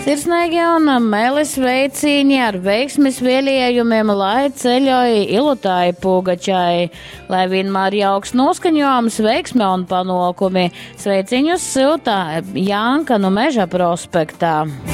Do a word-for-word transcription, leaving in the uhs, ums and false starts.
Sirsnīgi un mēlis veicīņi ar veiksmes vēlējumiem, lai ceļoja ilutāji Pugačai, lai vienmēr jauks noskaņojums, veiksme un panokumi. Sveiciņus siltā Janka no Meža prospektā.